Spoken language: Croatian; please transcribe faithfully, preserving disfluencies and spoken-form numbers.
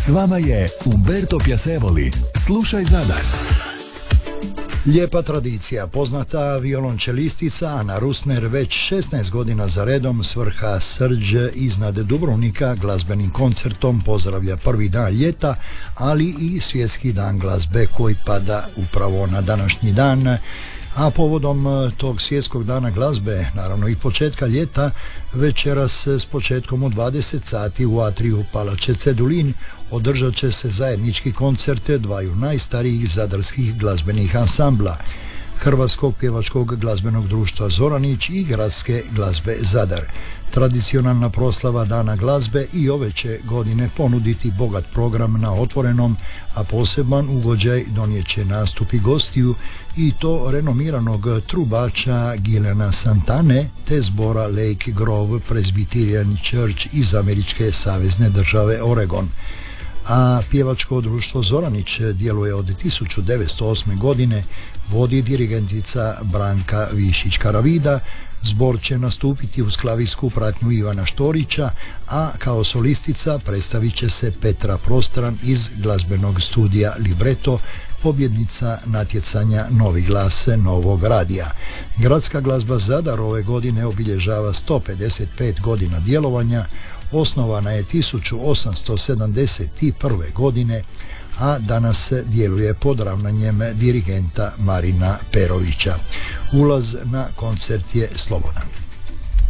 S vama je Umberto Piacevoli. Slušaj Zadar. Lijepa tradicija, poznata violončelistica Ana Rusner već šesnaest godina za redom s vrha Srđ iznad Dubrovnika glazbenim koncertom pozdravlja prvi dan ljeta, ali i svjetski dan glazbe koji pada upravo na današnji dan. A povodom tog svjetskog dana glazbe, naravno i početka ljeta, večeras s početkom u dvadeset sati u atriju Palače Cedulin održat će se zajednički koncert dvaju najstarijih zadarskih glazbenih ansambla, Hrvatskog pjevačkog glazbenog društva Zoranić i Gradske glazbe Zadar. Tradicionalna proslava Dana glazbe i ove će godine ponuditi bogat program na otvorenom, a poseban ugođaj donijet će nastupi gostiju i to renomiranog trubača Gilena Santane te zbora Lake Grove Presbyterian Church iz američke savezne države Oregon. A pjevačko društvo Zoranić djeluje od tisuću devetsto osme godine, vodi dirigentica Branka Višić-Karavida. Zbor će nastupiti uz klavijsku pratnju Ivana Štorića, a kao solistica predstavit će se Petra Prostran iz glazbenog studija Libreto, pobjednica natjecanja Novi glas Novog radija. Gradska glazba Zadar ove godine obilježava sto pedeset pet godina djelovanja. Osnovana je tisuću osamsto sedamdeset prve godine, a danas djeluje pod ravnanjem dirigenta Marina Perovića. Ulaz na koncert je slobodan.